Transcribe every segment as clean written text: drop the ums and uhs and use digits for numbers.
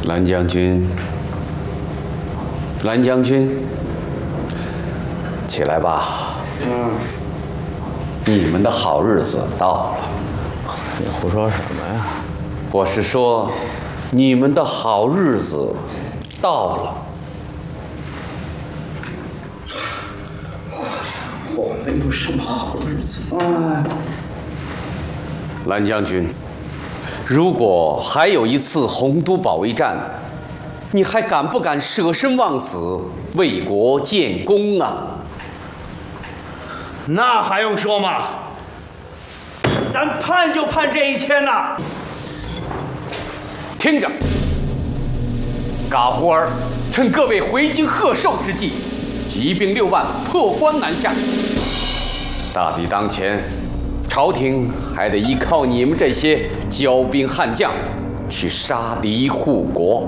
蓝将军，蓝将军，起来吧。你们的好日子到了。 你胡说什么呀？ 我是说，你们的好日子到了。 我们有什么好日子？ 蓝将军，如果还有一次洪都保卫战，你还敢不敢舍身忘死，为国建功啊？ 那还用说吗？咱盼就盼这一天呐！ 听着，噶忽儿趁各位回京贺寿之际，集兵6万破关南下。大敌当前，朝廷还得依靠你们这些骄兵悍将去杀敌护国。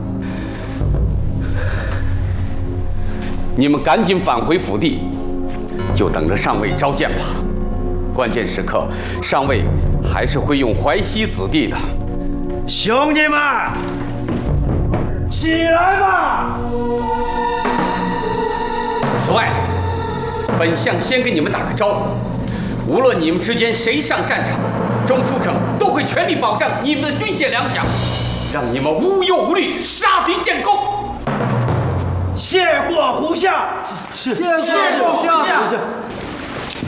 你们赶紧返回府邸，就等着上尉召见吧。关键时刻，上尉还是会用淮西子弟的。 兄弟们，起来吧！ 此外，本相先给你们打个招呼，无论你们之间谁上战场，钟书成都会全力保障你们的军械粮饷，让你们无忧无虑，杀敌建功。 谢过胡相， 谢过胡相。